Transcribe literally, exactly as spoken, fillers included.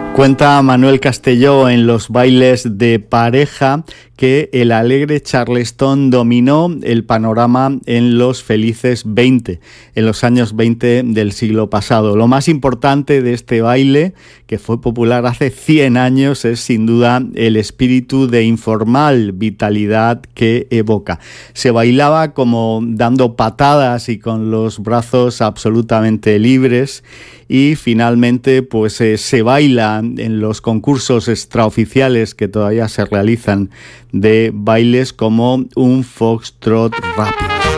Cuenta Manuel Castelló en Los bailes de pareja que el alegre Charleston dominó el panorama en los felices veinte, en los años veinte del siglo pasado. Lo más importante de este baile, que fue popular hace cien años, es sin duda el espíritu de informal vitalidad que evoca. Se bailaba como dando patadas y con los brazos absolutamente libres, y finalmente pues eh, se baila en los concursos extraoficiales que todavía se realizan de bailes como un foxtrot rápido.